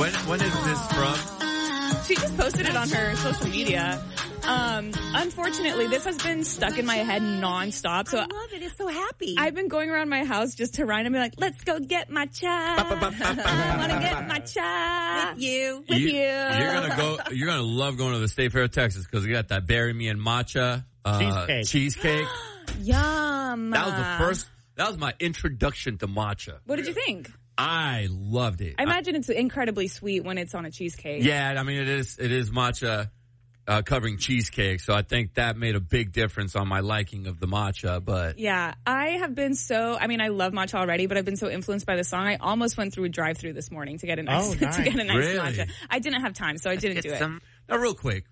When is this from? She just posted it on her social media. Unfortunately, this has been stuck in my head nonstop. So I love it. It's so happy. I've been going around my house just to Ryan and be like, let's go get matcha. I want to get matcha. With you. You're gonna love going to the State Fair of Texas because we got that Bury Me and Matcha cheesecake. Yum. That was my introduction to matcha. What did you think? I loved it. I imagine it's incredibly sweet when it's on a cheesecake. Yeah, I mean it is matcha covering cheesecake, so I think that made a big difference on my liking of the matcha. But yeah, I love matcha already, but I've been so influenced by the song. I almost went through a drive-thru this morning to get a nice Really? matcha. I didn't have time, so I didn't do it. Now, real quick,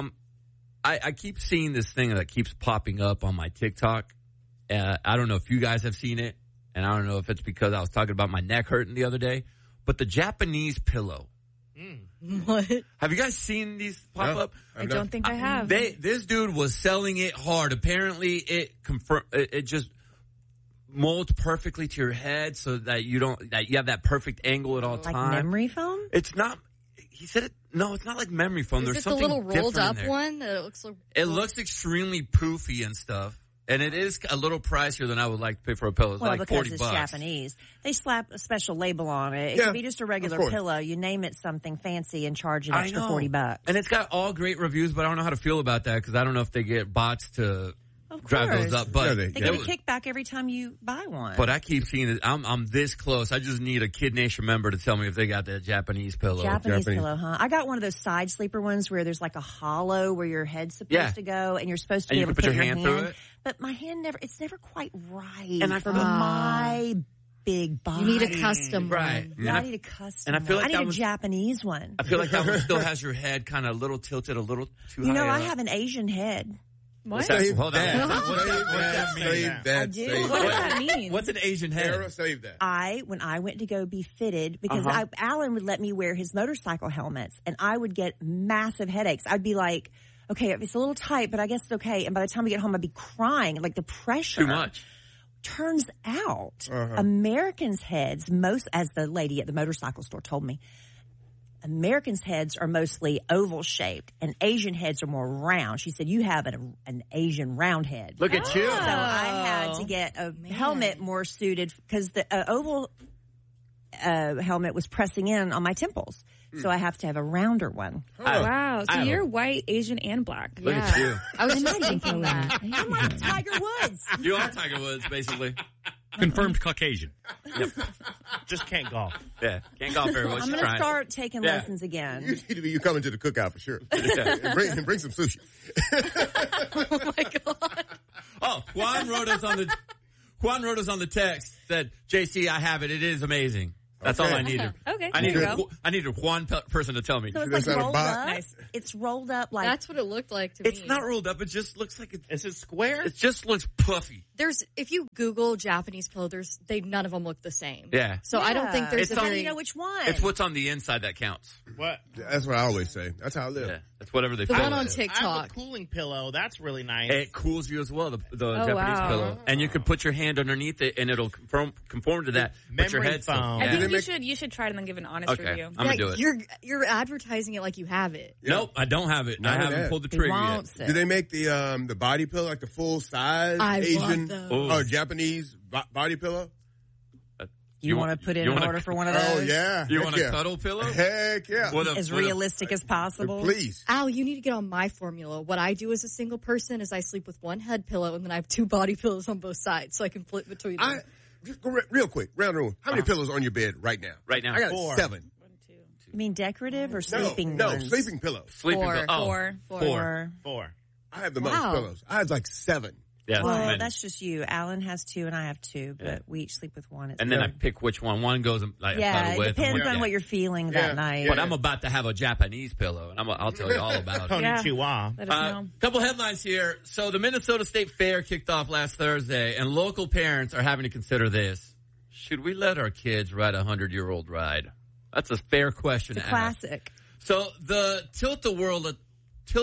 I keep seeing this thing that keeps popping up on my TikTok. I don't know if you guys have seen it, and I don't know if it's because I was talking about my neck hurting the other day, but the Japanese pillow. What? Have you guys seen these pop up? I don't think I have. This dude was selling it hard. Apparently, it just molds perfectly to your head so that you have that perfect angle at all times. Like memory foam? It's not. He said it. No, it's not like memory foam. There's something the little rolled up there. one that it looks like. It looks extremely poofy and stuff. And it is a little pricier than I would like to pay for a pillow. It's like $40. Because it's Japanese. They slap a special label on it. It could be just a regular pillow. You name it something fancy and charge an extra $40. And it's got all great reviews, but I don't know how to feel about that because I don't know if they get bots to drive those up. But they get a kickback every time you buy one. But I keep seeing it. I'm this close. I just need a Kid Nation member to tell me if they got that Japanese pillow. Japanese pillow, huh? I got one of those side sleeper ones where there's like a hollow where your head's supposed to go, and you're supposed to be able to put your hand through it. But my hand it's never quite right. And for my big body. You need a custom one. Yeah, I need a custom and I feel like I need a Japanese one. I feel like that one still has your head kind of a little tilted, a little too high. You know, I have an Asian head. What? Save Hold on. What does that mean? What's an Asian head? Save that. When I went to go be fitted, because Alan would let me wear his motorcycle helmets, and I would get massive headaches. I'd be like, okay, it's a little tight, but I guess it's okay. And by the time we get home, I'd be crying, like the pressure. Too much. Turns out, Americans' heads, as the lady at the motorcycle store told me, Americans' heads are mostly oval shaped and Asian heads are more round. She said, you have an Asian round head. Look at you. So I had to get a helmet more suited because the oval helmet was pressing in on my temples. So I have to have a rounder one. Oh, wow. So you're white, Asian, and black. Look at you. I was not even kidding that. I'm like Tiger Woods. You are Tiger Woods, basically. Confirmed Caucasian. Yep. Just can't golf. Yeah, can't golf very well. I'm going to start taking lessons again. You need to be coming to the cookout for sure. and bring some sushi. Oh my God. Oh, Juan wrote us on the text that JC, I have it. It is amazing. That's all I needed. Okay. I needed a Juan person to tell me. So it's like rolled up. Nice. It's rolled up like. That's what it looked like to me. It's not rolled up. It just looks like it's. Is it square? It just looks puffy. If you Google Japanese pillow, none of them look the same. Yeah. So I don't think there's How do you know which one? It's what's on the inside that counts. What? That's what I always say. That's how I live. Yeah. That's whatever they The feel one on it. TikTok. I have a cooling pillow. That's really nice. It cools you as well, the Japanese pillow. And you could put your hand underneath it and it'll conform to that. But your head's foam. I think you should try it and then give an honest review. I'm going to do it. You're advertising it like you have it. Yeah. Nope, I don't have it. I haven't pulled the trigger yet. Do they make the body pillow, like the full size Asian or Japanese body pillow? You want to put in an order for one of those? Oh, yeah. You want a cuddle pillow? Heck yeah. As realistic as possible. Please. Al, you need to get on my formula. What I do as a single person is I sleep with one head pillow and then I have two body pillows on both sides so I can flip between them. Just go real quick, round the room. How many pillows on your bed right now? Right now? I got 4. 7. You mean decorative or sleeping No, ones? sleeping pillows. Sleeping Four. Four. I have the most pillows. I have like 7. Yeah, well, that's just you. Alan has 2 and I have 2, but we each sleep with one. And then I pick which one. One goes like it with. depends on what you're feeling that night. But I'm about to have a Japanese pillow, and I'll tell you all about it. Konnichiwa. Let us know. Couple headlines here. So the Minnesota State Fair kicked off last Thursday, and local parents are having to consider this. Should we let our kids ride a 100-year-old ride? That's a fair question It's a to ask. classic. So the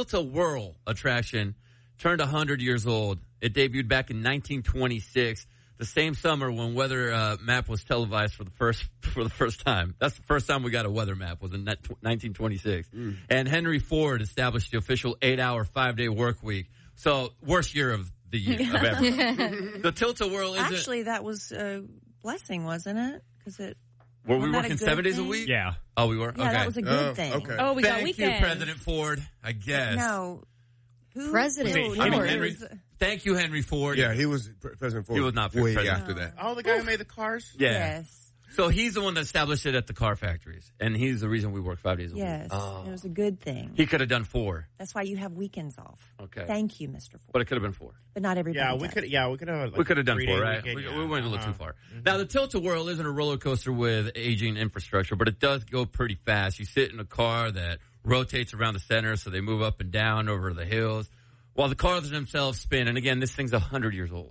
Tilt-A-Whirl attraction turned 100 years old. It debuted back in 1926. the same summer when weather map was televised for the first time. That's the first time we got a weather map, was in 1926. And Henry Ford established the official 8-hour, 5-day work week. So worst year of the year of ever. The Tilt-A-Whirl isn't... Actually, that was a blessing, wasn't it? Because were we working 7 days a week? Yeah. Oh, we were? Yeah, okay. that was a good thing. Okay. Oh, we got Thank weekends. you, President Ford, I guess. No. President Ford. Thank you, Henry Ford. Yeah, he was President Ford. He was not way president. after that. Oh, the guy who made the cars? Yeah. Yes. So he's the one that established it at the car factories, and he's the reason we work 5 days a week. Yes. It was a good thing. He could have done 4. That's why you have weekends off. Okay. Thank you, Mr. Ford. But it could have been 4. But not everybody Yeah, does. we could have. We could have done 4, 3-day right? weekend, We went a little Uh-huh. too far. Now, the Tilt-A-Whirl isn't a roller coaster with aging infrastructure, but it does go pretty fast. You sit in a car that rotates around the center, so they move up and down over the hills, while the cars themselves spin. And again, this thing's 100 years old.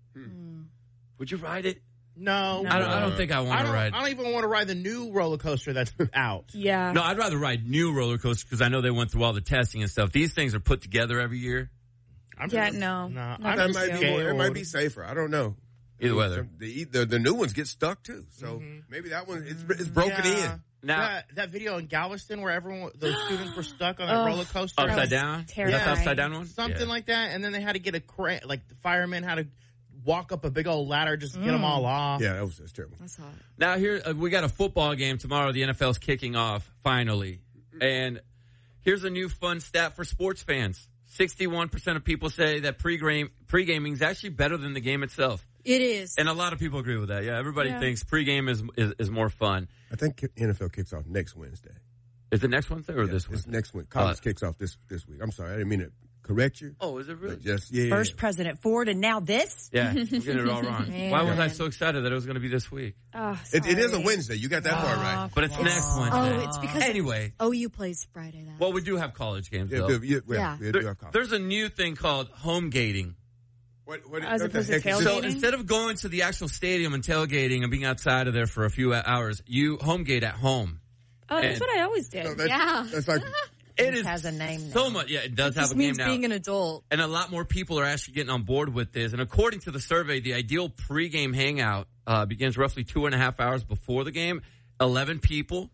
Would you ride it? No. I don't think I want to ride. I don't even want to ride the new roller coaster that's out. Yeah. No, I'd rather ride new roller coasters because I know they went through all the testing and stuff. These things are put together every year. I'm Yeah, just- no. No, Not I'm That just might be more, it scared. might be safer. I don't know. Either weather. The new ones get stuck too. So maybe that one it's broken Yeah. in. Now, that video in Galveston where those students were stuck on that roller coaster. upside down? terrifying. Is that the upside down one? Something Yeah. like that. And then they had to get a crane, like the firemen had to walk up a big old ladder just to get them all off. Yeah, that's terrible. That's hot. Now here we got a football game tomorrow. The NFL's kicking off finally, and here's a new fun stat for sports fans: 61% of people say that pre-gaming is actually better than the game itself, It is. and a lot of people agree with that. Yeah, everybody thinks pre-game is more fun. I think NFL kicks off next Wednesday. Is it next Wednesday or this It's Wednesday? next week. College kicks off this week. I'm sorry, I didn't mean to correct you. Oh, is it really? But just yeah. First President Ford, and now this? Yeah, we're getting it all wrong. Man. Why was I so excited that it was going to be this week? Oh, It is a sorry. Wednesday. You got that part right. But it's next Wednesday. Oh, it's because Anyway, OU plays Friday. That. well, we do have college games, Yeah, though. Yeah. we do our college. There's a new thing called home gating. What As the opposed to heck is tailgating? this? So instead of going to the actual stadium and tailgating and being outside of there for a few hours, you home gate at home. Oh, that's And- what I always did. No, that's, Yeah. That's like It It is has a name so now. much. Yeah, it does have This a name means now. being an adult. And a lot more people are actually getting on board with this. And according to the survey, the ideal pregame hangout begins roughly 2.5 hours before the game. 11 people,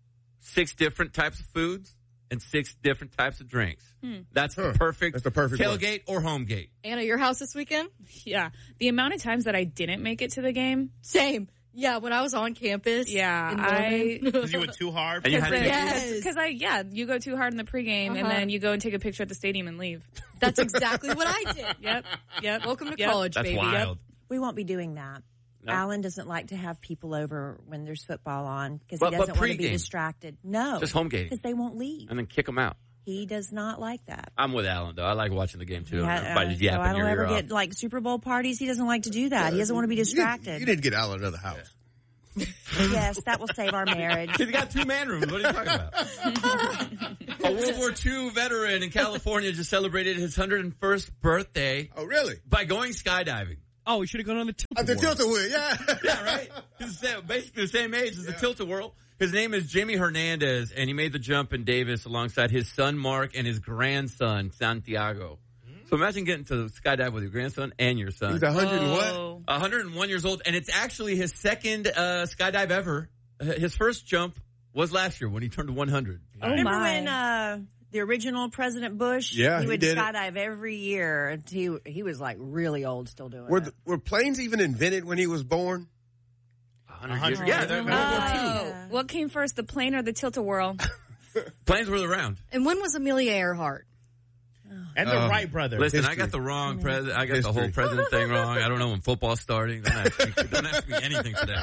6 different types of foods, and 6 different types of drinks. That's the perfect, That's the perfect one. tailgate or home gate. Anna, your house this weekend? Yeah. The amount of times that I didn't make it to the game. Same. Yeah, when I was on campus. Yeah, in I- Norman. Because you went too hard. And you had to Yes. Because you go too hard in the pregame and then you go and take a picture at the stadium and leave. That's exactly what I did. Yep. Welcome to Yep. college, That's baby. wild. We won't be doing that. No? Alan doesn't like to have people over when there's football on because But- he but doesn't want to be pregame. distracted. No. Just home gate. Because they won't leave. And then kick them out. He does not like that. I'm with Alan, though. I like watching the game, too. Yeah, Everybody's so yapping I don't your ever ear off. get like Super Bowl parties. He doesn't like to do that. He doesn't want to be distracted. You didn't get Alan another house. Yes, that will save our marriage. He's got 2 man rooms. What are you talking about? A World War II veteran in California just celebrated his 101st birthday Oh, really? by going skydiving. Oh, we should have gone on the At the Tilt-A-Whirl, yeah. Yeah, right? He's basically the same age as the Tilt-A-Whirl. His name is Jimmy Hernandez, and he made the jump in Davis alongside his son, Mark, and his grandson, Santiago. So imagine getting to skydive with your grandson and your son. He's 100 and what? Oh. 101 years old, and it's actually his second skydive ever. His first jump was last year when he turned 100. Oh, Remember my. when the original President Bush? Yeah, he he would did it. skydive every year. He was like really old still doing it. Were planes even invented when he was born? 100 years. 100 Yeah, years. they're Oh, what came first, the plane or the Tilt-A-Whirl? planes were around. And when was Amelia Earhart? And the Wright brothers. Listen, I History. got the wrong president. I got the whole History. president thing wrong. I don't know when football's starting. Don't ask me anything today.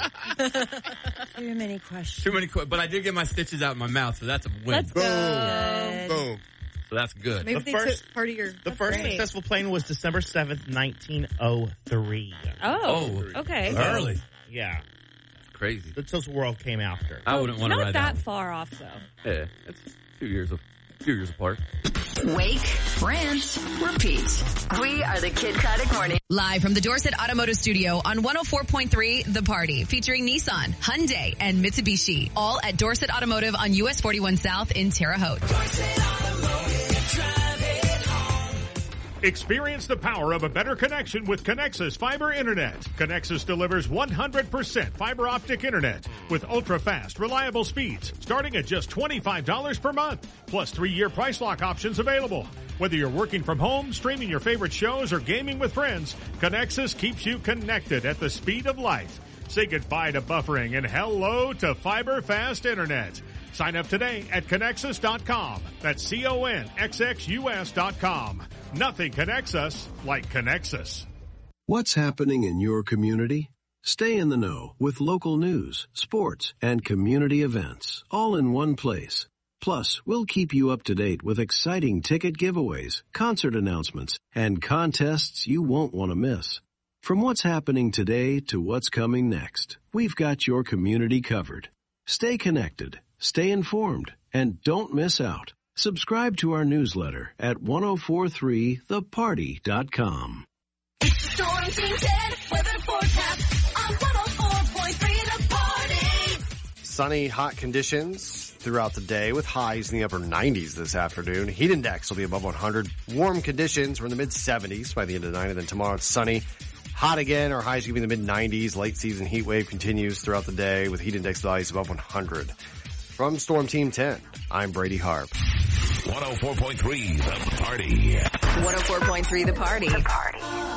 Too many questions. Too many, but I did get my stitches out in my mouth, so that's a win. Let's Boom. Good. Boom. So that's good. Maybe The they first- took part of your. The first great. successful plane was December 7th, 1903. Oh, okay. Early. Yeah. Crazy. The Tilt-A-Whirl came after. I wouldn't want to Not ride that that. far off, though. Yeah, it's 2 years apart. Wake, rinse, repeat. We are the Kid Craddock Morning. Live from the Dorset Automotive Studio on 104.3 The Party, featuring Nissan, Hyundai, and Mitsubishi. All at Dorset Automotive on US 41 South in Terre Haute. Experience the power of a better connection with Connexus Fiber Internet. Connexus delivers 100% fiber optic internet with ultra-fast, reliable speeds starting at just $25 per month, plus 3-year price lock options available. Whether you're working from home, streaming your favorite shows, or gaming with friends, Connexus keeps you connected at the speed of light. Say goodbye to buffering and hello to fiber fast internet. Sign up today at Connexus.com. That's CONXXUS.com. Nothing connects us like Connexus. What's happening in your community? Stay in the know with local news, sports, and community events, all in one place. Plus, we'll keep you up to date with exciting ticket giveaways, concert announcements, and contests you won't want to miss. From what's happening today to what's coming next, we've got your community covered. Stay connected, stay informed, and don't miss out. Subscribe to our newsletter at 1043theparty.com. It's Storm Team 10 weather forecast on 104.3 The Party. Sunny, hot conditions throughout the day with highs in the upper 90s this afternoon. Heat index will be above 100. Warm conditions. We're in the mid-70s by the end of the night, and then tomorrow it's sunny. Hot again. Our highs will be in the mid-90s. Late season heat wave continues throughout the day with heat index values above 100. From Storm Team 10, I'm Brady Harp. 104.3 The Party. 104.3 The Party.